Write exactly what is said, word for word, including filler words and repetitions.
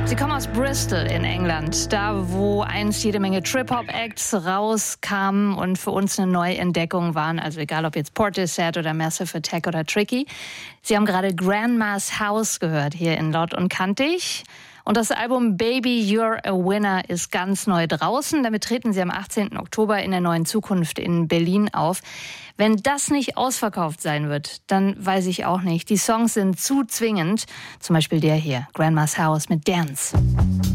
Sie kommen aus Bristol in England, da wo einst jede Menge Trip-Hop-Acts rauskamen und für uns eine Neuentdeckung waren. Also egal ob jetzt Portishead oder Massive Attack oder Tricky. Sie haben gerade Grandma's House gehört hier in Laut und Kantig. Und das Album Baby You're a Winner ist ganz neu draußen. Damit treten sie am achtzehnten Oktober in der Neuen Zukunft in Berlin auf. Wenn das nicht ausverkauft sein wird, dann weiß ich auch nicht. Die Songs sind zu zwingend. Zum Beispiel der hier, Grandma's House mit Dance.